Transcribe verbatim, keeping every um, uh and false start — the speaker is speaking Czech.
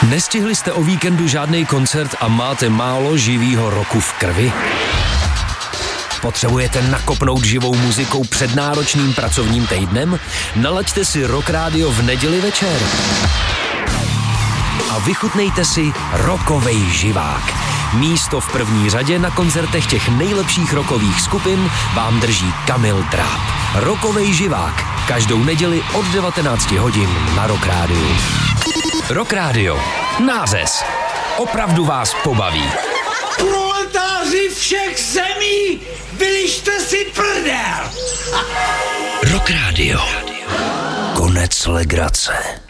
Nestihli jste o víkendu žádný koncert a máte málo živýho roku v krvi? Potřebujete nakopnout živou muzikou před náročným pracovním týdnem? Nalaďte si Rock Radio v neděli večer. A vychutnejte si rockovej živák. Místo v první řadě na koncertech těch nejlepších rockových skupin vám drží Kamil Dráb. Rockovej živák. Každou neděli od devatenácti hodin na Rock Radio. Rock Radio. Nářez. Opravdu vás pobaví. Proletáři všech zemí, vylište si prdel! Rock Radio. Konec legrace.